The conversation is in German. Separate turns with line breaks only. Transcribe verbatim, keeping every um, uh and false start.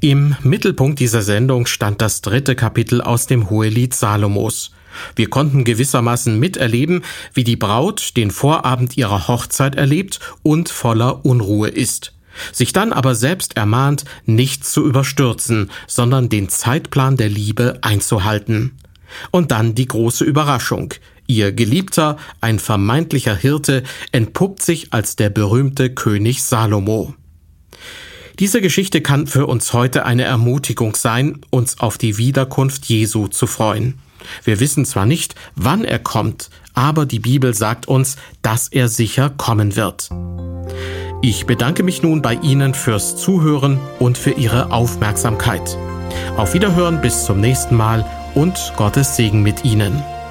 Im Mittelpunkt dieser Sendung stand das dritte Kapitel aus dem Hohelied Salomos. Wir konnten gewissermaßen miterleben, wie die Braut den Vorabend ihrer Hochzeit erlebt und voller Unruhe ist. Sich dann aber selbst ermahnt, nicht zu überstürzen, sondern den Zeitplan der Liebe einzuhalten. Und dann die große Überraschung. Ihr Geliebter, ein vermeintlicher Hirte, entpuppt sich als der berühmte König Salomo. Diese Geschichte kann für uns heute eine Ermutigung sein, uns auf die Wiederkunft Jesu zu freuen. Wir wissen zwar nicht, wann er kommt, aber die Bibel sagt uns, dass er sicher kommen wird. Ich bedanke mich nun bei Ihnen fürs Zuhören und für Ihre Aufmerksamkeit. Auf Wiederhören bis zum nächsten Mal und Gottes Segen mit Ihnen.